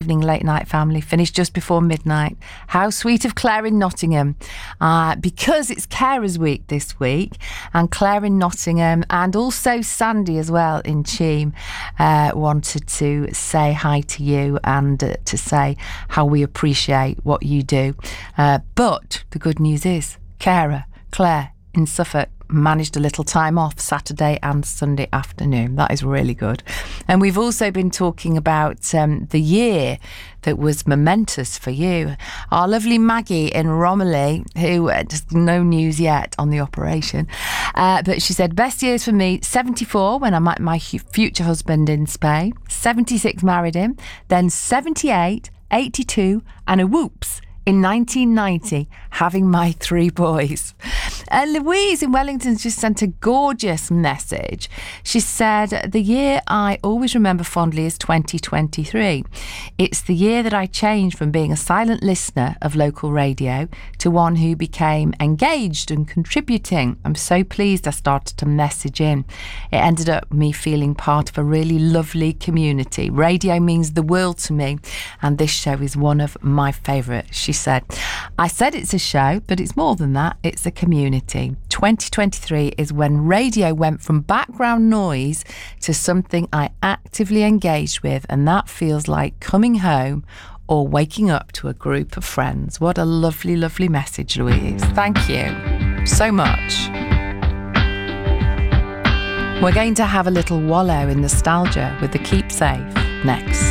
evening, late night family. Finished just before midnight. How sweet of Claire in Nottingham. Because it's Carers Week this week, and Claire in Nottingham and also Sandy as well in Cheam wanted to say hi to you and to say how we appreciate what you do. But the good news is, Cara, Claire in Suffolk, managed a little time off Saturday and Sunday afternoon. That is really good. And we've also been talking about the year that was momentous for you. Our lovely Maggie in Romilly, who just no news yet on the operation, but she said, best years for me, 74 when I met my future husband in Spain, 76 married him, then 78, 82 and a whoops in 1990, having my 3 boys. And Louise in Wellington just sent a gorgeous message. She said, the year I always remember fondly is 2023. It's the year that I changed from being a silent listener of local radio to one who became engaged and contributing. I'm so pleased I started to message in. It ended up me feeling part of a really lovely community. Radio means the world to me, and this show is one of my favourites, she said. I said it's a show, but it's more than that. It's a community. 2023 is when radio went from background noise to something I actively engaged with, and that feels like coming home or waking up to a group of friends. What a lovely, lovely message, Louise. Thank you so much. We're going to have a little wallow in nostalgia with the Keep Safe next.